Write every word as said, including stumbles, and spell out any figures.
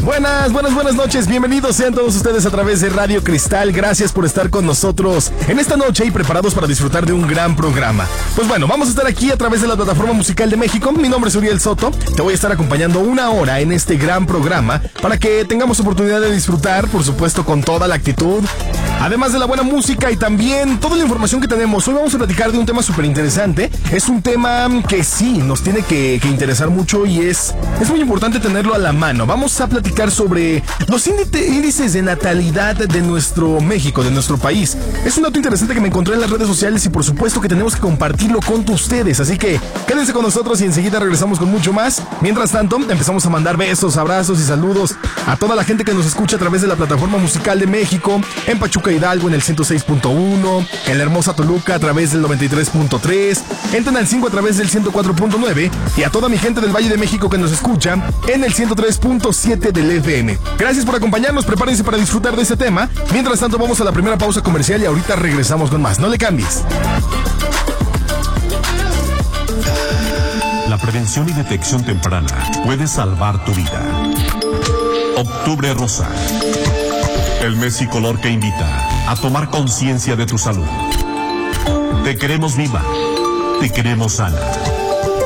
Buenas, buenas, buenas noches. Bienvenidos sean todos ustedes a través de Radio Cristal. Gracias por estar con nosotros en esta noche y preparados para disfrutar de un gran programa. Pues bueno, vamos a estar aquí a través de la Plataforma Musical de México. Mi nombre es Uriel Soto. Te voy a estar acompañando una hora en este gran programa para que tengamos oportunidad de disfrutar, por supuesto, con toda la actitud, además de la buena música y también toda la información que tenemos. Hoy vamos a platicar de un tema súper interesante. Es un tema que sí nos tiene que, que interesar mucho y es, es muy importante tenerlo a la mano. Vamos a platicar sobre los índices de natalidad de nuestro México, de nuestro país. Es un dato interesante que me encontré en las redes sociales y por supuesto que tenemos que compartirlo con ustedes. Así que quédense con nosotros y enseguida regresamos con mucho más. Mientras tanto, empezamos a mandar besos, abrazos y saludos a toda la gente que nos escucha a través de la Plataforma Musical de México, en Pachuca Hidalgo en el ciento seis punto uno, en la hermosa Toluca a través del noventa y tres punto tres, en Tenancingo a través del ciento cuatro punto nueve y a toda mi gente del Valle de México que nos escucha en el ciento tres punto siete del F M. Gracias por acompañarnos, prepárense para disfrutar de este tema. Mientras tanto, vamos a la primera pausa comercial y ahorita regresamos con más. No le cambies. La prevención y detección temprana puede salvar tu vida. Octubre Rosa. El mes y color que invita a tomar conciencia de tu salud. Te queremos viva. Te queremos sana.